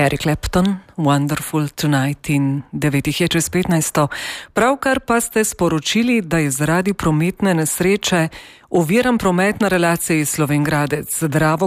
Eric Clapton, Wonderful Tonight in 9 je čez 15. Pravkar pa ste sporočili, da je zaradi prometne nesreče oviran promet na relaciji Slovenj Gradec.